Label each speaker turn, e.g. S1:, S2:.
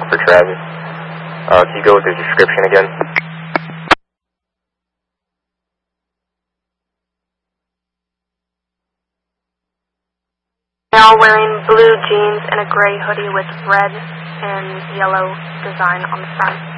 S1: for Travis. Can you go with his description again?
S2: Male wearing blue jeans and a gray hoodie with red and yellow design on the front.